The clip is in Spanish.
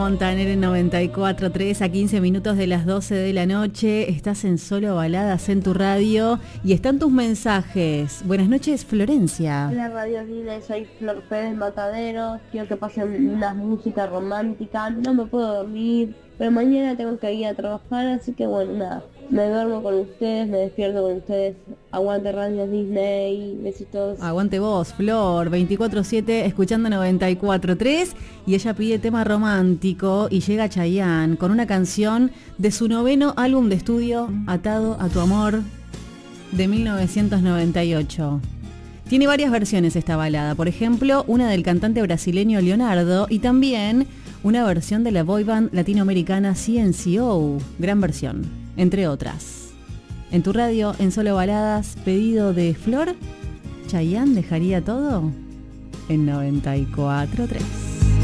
Montaner en 94.3 a 15 minutos de las 12 de la noche. Estás en Solo Baladas en tu radio y están tus mensajes. Buenas noches, Florencia. Hola, Radio Lila, soy Flor Pérez Matadero. Quiero que pasen una música romántica. No me puedo dormir, pero mañana tengo que ir a trabajar, así que bueno, nada. Me duermo con ustedes, me despierto con ustedes. Aguante Radio Disney, besitos. Aguante vos, Flor, 24/7, escuchando 94.3. Y ella pide tema romántico y llega Chayanne con una canción de su 9º álbum de estudio, Atado a tu amor, de 1998. Tiene varias versiones esta balada, por ejemplo, una del cantante brasileño Leonardo y también una versión de la boy band latinoamericana CNCO, gran versión, entre otras. En tu radio, en Solo Baladas, pedido de Flor, Chayanne dejaría todo en 94.3.